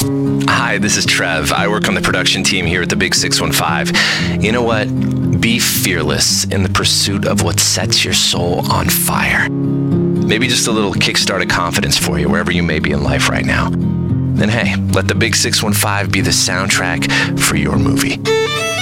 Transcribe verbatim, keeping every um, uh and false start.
Hi, this is Trev. I work on the production team here at the Big six one five. You know what? Be fearless in the pursuit of what sets your soul on fire. Maybe just a little kickstart of confidence for you wherever you may be in life right now. Then hey, let the Big six one five be the soundtrack for your movie.